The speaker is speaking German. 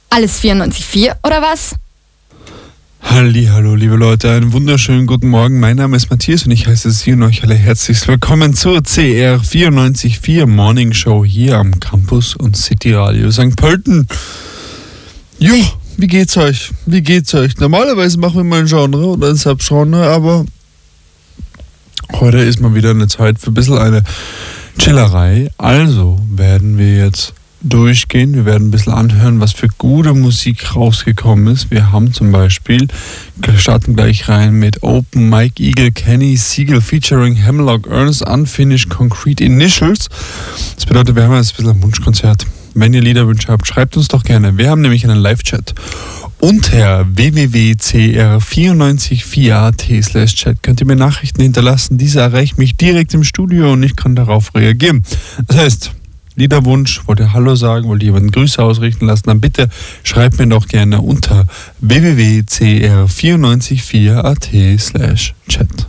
Alles 94.4 oder was? Hallo, liebe Leute, einen wunderschönen guten Morgen. Mein Name ist Matthias und ich heiße Sie und euch alle herzlich willkommen zur CR 94.4 Morning Show hier am Campus und City Radio St. Pölten. Ja, wie geht's euch? Normalerweise machen wir mal ein Genre oder ein Subgenre, aber heute ist mal wieder eine Zeit für ein bisschen eine Chillerei. Also werden wir jetzt durchgehen. Wir werden ein bisschen anhören, was für gute Musik rausgekommen ist. Wir haben zum Beispiel, wir starten gleich rein mit Open Mike Eagle Kenny Siegel featuring Hemlock Ernst Unfinished Concrete Initials. Das bedeutet, wir haben jetzt ein bisschen ein Wunschkonzert. Wenn ihr Liederwünsche habt, schreibt uns doch gerne. Wir haben nämlich einen Live-Chat. Unter www.cr944.at/chat könnt ihr mir Nachrichten hinterlassen. Diese erreicht mich direkt im Studio und ich kann darauf reagieren. Das heißt, Liederwunsch, wollt ihr Hallo sagen, wollt ihr jemanden Grüße ausrichten lassen, dann bitte schreibt mir doch gerne unter www.cr944.at/chat.